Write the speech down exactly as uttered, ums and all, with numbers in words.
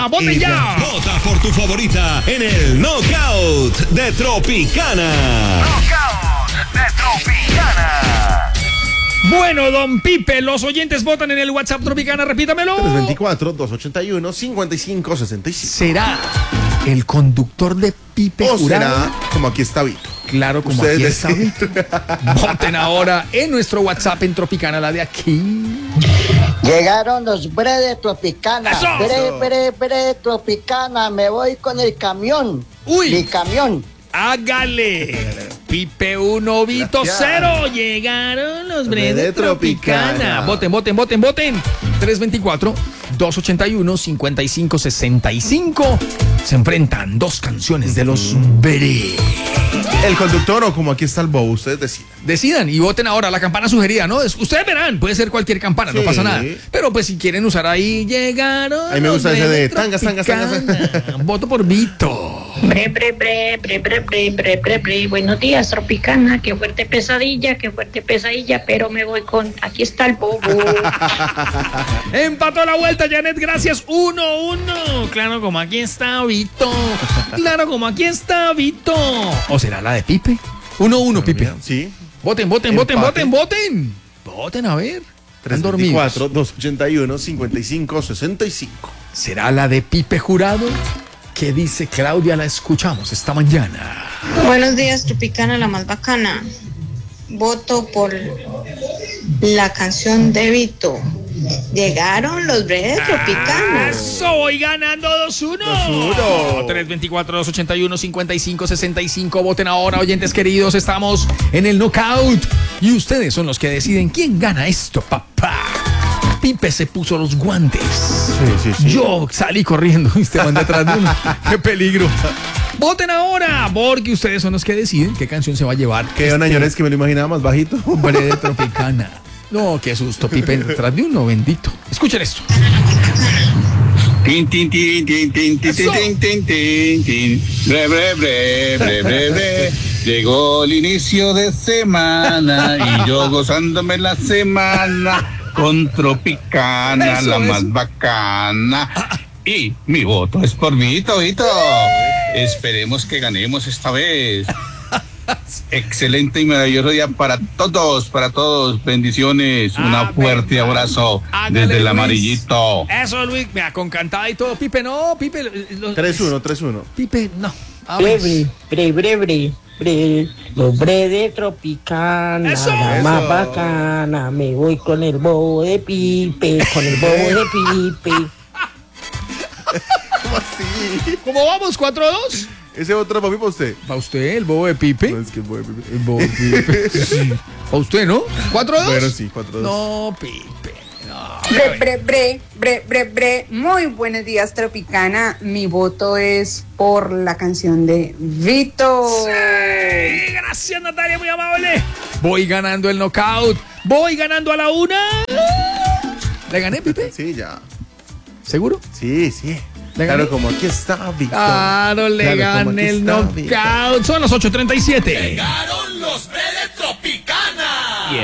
¡Vote ya! Vota por tu favorita en el Knockout de Tropicana. Knockout de Tropicana. Bueno, don Pipe, los oyentes votan en el WhatsApp Tropicana, repítamelo. tres veinticuatro, doscientos ochenta y uno, cincuenta y cinco sesenta y cinco. ¿Será el conductor de Pipe O Jurado? será como aquí está Vito. Claro, como aquí está Vito. Voten ahora en nuestro WhatsApp en Tropicana, la de aquí. Llegaron los bre de Tropicana. ¡Eso! Bre, bre, bre, Tropicana. Me voy con el camión. Uy. Mi camión. Hágale. Pipe uno, Vito cero. Llegaron los bre de Tropicana. Tropicana. Voten, voten, voten, voten. tres veinticuatro, doscientos ochenta y uno, cincuenta y cinco sesenta y cinco. Se enfrentan dos canciones de los bre. El conductor o como aquí está el bobo, ustedes deciden. Decidan y voten ahora la campana sugerida, ¿no? Es- Ustedes verán, puede ser cualquier campana, no Sí. pasa nada. Pero pues si quieren usar ahí, llegaron. A mí me gusta los ese bre de tangas, tangas, tangas, Tropicana. Voto por Vito. Bre, bre, bre, bre, bre, bre, bre, bre, bre. Buenos días, Tropicana. Qué fuerte pesadilla, qué fuerte pesadilla, pero me voy con aquí está el bobo. Empató la vuelta, Janet, gracias. uno uno. Claro, como aquí está Vito. Claro, como aquí está Vito. ¿O será la de Pipe? uno uno, Pipe. Sí. Voten, voten, voten, Empate. voten, voten. Voten, a ver. tres Están dormidos. veinticuatro, doscientos ochenta y uno, cincuenta y cinco sesenta y cinco. ¿Será la de Pipe Jurado? ¿Qué dice Claudia? La escuchamos esta mañana. Buenos días, Tropicana, la más bacana. Voto por la canción de Vito. Llegaron los bre de Tropicana. Eso, voy ganando dos uno. dos uno. tres veinticuatro, doscientos ochenta y uno, cincuenta y cinco sesenta y cinco. Voten ahora, oyentes queridos. Estamos en el Knockout. Y ustedes son los que deciden quién gana esto, papá. Pipe se puso los guantes. Sí, sí, sí. Yo salí corriendo y usted van detrás de uno. ¡Qué peligro! Voten ahora, porque ustedes son los que deciden qué canción se va a llevar. Qué este señores, que me lo imaginaba más bajito. bre de Tropicana. No, qué susto, Pipe detrás de uno, bendito. Escuchen esto. Tin, tin, tin, tin, tin, tin, Eso. tin, tin, tin, tin. Bre, bre, bre, bre, bre, bre. Llegó el inicio de semana y yo gozándome la semana con Tropicana, Eso, la eso. más bacana. Y mi voto es por Vito, Vito. Esperemos que ganemos esta vez. Excelente y maravilloso día para todos, para todos. Bendiciones. Un Ah, fuerte venga. abrazo Hágale, desde el Luis. amarillito. Eso, Luis, mira, con cantada y todo. Pipe, no, Pipe. lo- tres uno, tres uno. Pipe, no. A Bre, ver. bre, bre, bre, bre. Los bre de Tropicana. Eso. La más Eso. bacana. Me voy con el bobo de Pipe. Con el bobo de Pipe. ¿Cómo así? ¿Cómo vamos? ¿cuatro a dos? Ese otro papi para usted. ¿Para usted, el bobo de Pipe? No, es que voy, El bobo de Pipe. Sí. ¿Para usted, no? ¿cuatro a dos? Bueno, sí, cuatro a dos. No, Pipe. No. Bre, bre, bre, bre, bre, bre. Muy buenos días, Tropicana. Mi voto es por la canción de Vito. Sí, gracias, Natalia, muy amable. Voy ganando el knockout. Voy ganando a la una. ¿Le gané, Pipe? Sí, ya. ¿Seguro? Sí, sí. ¿Le gané? Claro, como aquí está Víctor. Claro, le Claro, como gané aquí el está Víctor. knockout. Son las ocho treinta y siete. Llegaron los bre